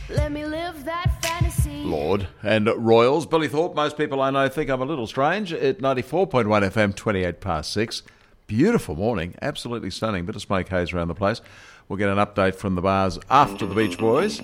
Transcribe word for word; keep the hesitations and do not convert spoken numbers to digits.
Let me live that fantasy. Lord and Royals. Billy Thorpe, most people I know think I'm a little strange, at ninety-four point one F M, twenty-eight past six. Beautiful morning, absolutely stunning. Bit of smoke haze around the place. We'll get an update from the bars after the Beach Boys.